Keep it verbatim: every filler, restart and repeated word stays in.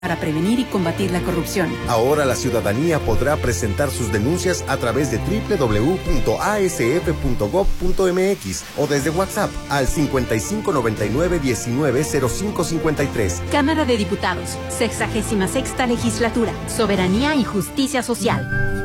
para prevenir y combatir la corrupción. Ahora la ciudadanía podrá presentar sus denuncias a través de doble u doble u doble u punto a s f punto gob punto m x o desde WhatsApp al cincuenta y cinco noventa y nueve diecinueve cero cinco cincuenta y tres. Cámara de Diputados, sexagésima sexta legislatura, Soberanía y Justicia Social.